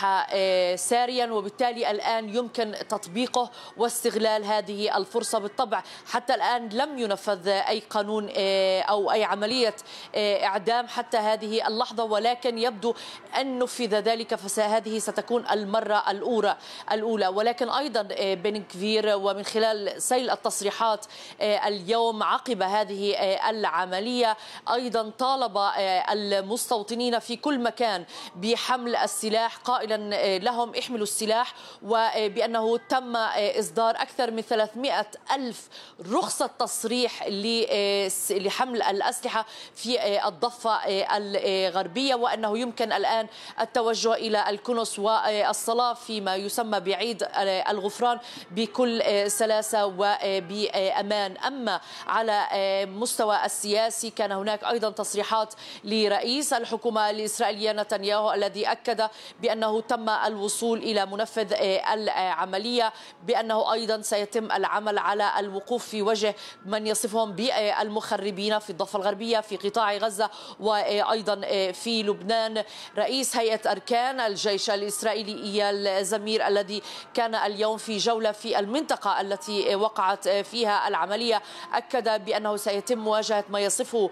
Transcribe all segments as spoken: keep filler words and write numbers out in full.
أصبح ساريا، وبالتالي الآن يمكن تطبيقه واستغلال هذه الفرصة. بالطبع حتى الآن لم ينفذ أي قانون أو أي عملية إعدام حتى هذه اللحظة، ولكن يبدو أن نفذ ذلك فهذه ستكون المرة الأولى الأولى ولكن أيضا بن كفير ومن خلال سيل التصريحات اليوم عقب هذه العملية أيضا طالب المستوطنين في كل مكان بحمل السلاح، قائلا لهم احملوا السلاح، وبأنه تم إصدار أكثر من ثلاثمئة ألف رخصة تصريح لحمل الأسلحة في الضفة الغربية، وأنه يمكن الآن التوجه إلى الكنس والصلاة فيما يسمى بعيد الغفران بكل سلاسة وبأمان. أما على مستوى السياسي كان هناك أيضا تصريحات لرئيس الحكومة الإسرائيلية نتنياهو الذي أكد بأنه تم الوصول إلى منفذ العملية، بأنه أيضا سيتم العمل على الوقوف في وجه من يصفهم بالمخربين في الضفة الغربية في قطاع غزة وأيضا في لبنان. رئيس هيئة أركان الجيش الإسرائيلي إيال زمير الذي كان اليوم في جولة في المنطقة التي وقعت فيها العملية أكد بأنه سيتم مواجهة ما يصفه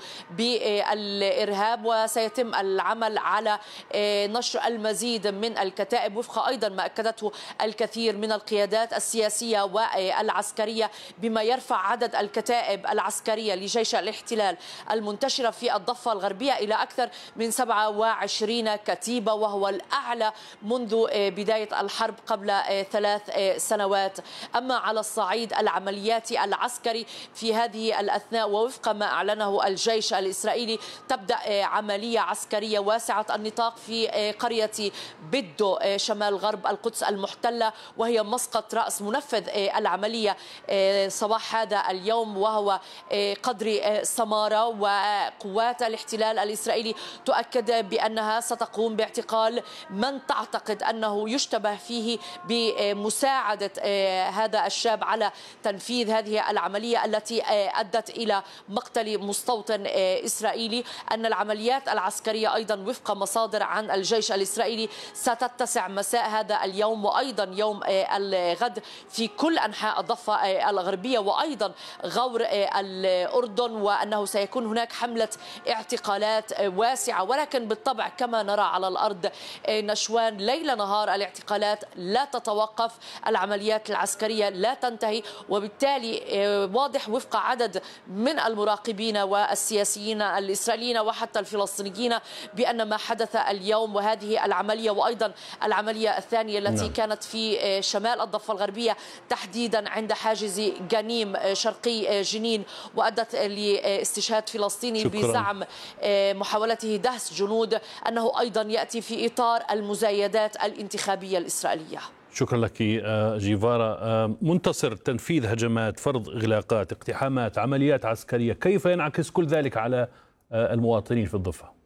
بالإرهاب، وسيتم العمل على نشر المزيد من الكتائب وفق أيضا ما أكدته الكثير من القيادات السياسية والعسكرية، بما يرفع عدد الكتائب العسكرية لجيش الاحتلال المنتشرة في الضفة الغربية إلى أكثر من سبعة وعشرين كتيبة، وهو الأعلى منذ بداية الحرب قبل ثلاث سنوات. أما على الصعيد العملياتي العسكري في هذه الأثناء ووفق ما أعلنه الجيش الإسرائيلي تبدأ عملية عسكرية واسعة النطاق في قرية بدو شمال غرب القدس المحتلة، وهي مسقط رأس منفذ العملية صباح هذا اليوم، وهو قدر سمارة. وقوات الاحتلال الإسرائيلي تؤكد بأنها ستقوم باعتقال من تعتقد أنه يشتبه فيه بمساعدة هذا الشاب على تنفيذ هذه العملية التي أدت إلى مقتل مستوطن إسرائيلي. أن العمليات العسكرية أيضا وفق مصادر عن الجيش الإسرائيلي ستتسع مساء هذا اليوم وأيضا يوم الغد في كل أنحاء الضفة الغربية وأيضا غور الأردن، وأنه سيكون هناك حملة اعتقالات واسعة. ولكن بالطبع كما نرى على الأرض نشوان ليل نهار الاعتقالات لا تتوقف، العمليات العسكرية لا تنتهي، وبالتالي واضح وفق عدد من المراقبين والسياسيين الإسرائيليين وحتى الفلسطينيين بأن ما حدث اليوم وهذه العملية وأيضا العملية الثانية التي نعم. كانت في شمال الضفة الغربية تحديدا عند حاجز جنيم شرقي جنين وأدت لاستشهاد فلسطيني شكرا. بزعم محاولته دهس جنود، أنه أيضا يأتي في إطار المزايدات الانتخابية الإسرائيلية. شكرا لك جيفارا. منتصر، تنفيذ هجمات، فرض إغلاقات، اقتحامات، عمليات عسكرية، كيف ينعكس كل ذلك على المواطنين في الضفة؟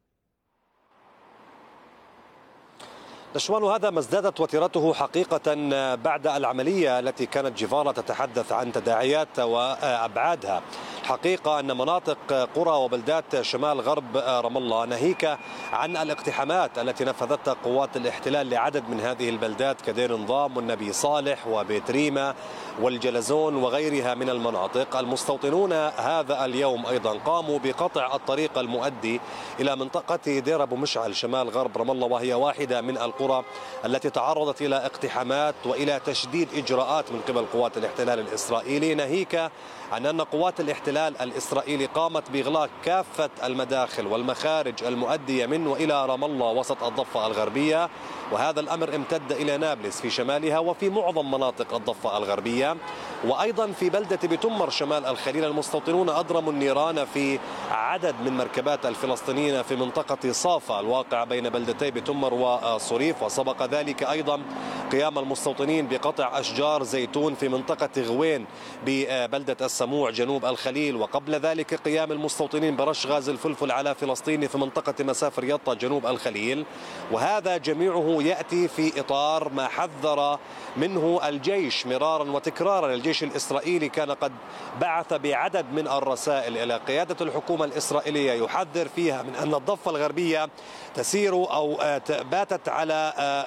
نشوان، هذا ما ازدادت وتيرته حقيقة بعد العملية التي كانت جيفارا تتحدث عن تداعيات وأبعادها. حقيقة أن مناطق قرى وبلدات شمال غرب رام الله ناهيك عن الاقتحامات التي نفذتها قوات الاحتلال لعدد من هذه البلدات كدير نظام والنبي صالح وبيت ريما والجلزون وغيرها من المناطق، المستوطنون هذا اليوم أيضا قاموا بقطع الطريق المؤدي إلى منطقة دير أبو مشعل شمال غرب رام الله، وهي واحدة من القرى التي تعرضت إلى اقتحامات وإلى تشديد إجراءات من قبل قوات الاحتلال الإسرائيلي، ناهيك عن أن قوات الاحتلال الإسرائيلي قامت بإغلاق كافة المداخل والمخارج المؤدية من وإلى رام الله وسط الضفة الغربية، وهذا الأمر امتد إلى نابلس في شمالها وفي معظم مناطق الضفة الغربية. وأيضا في بلدة بتمر شمال الخليل المستوطنون أضرموا النيران في عدد من مركبات الفلسطينيين في منطقة صافا الواقعة بين بلدتي بتمر وصريف، وسبق ذلك أيضا قيام المستوطنين بقطع أشجار زيتون في منطقة غوين ببلدة السموع جنوب الخليل، وقبل ذلك قيام المستوطنين برش غاز الفلفل على فلسطيني في منطقة مسافر يطا جنوب الخليل. وهذا جميعه يأتي في إطار ما حذر منه الجيش مرارا وتكرارا. الجيش الإسرائيلي كان قد بعث بعدد من الرسائل إلى قيادة الحكومة الإسرائيلية يحذر فيها من أن الضفة الغربية تسير أو باتت على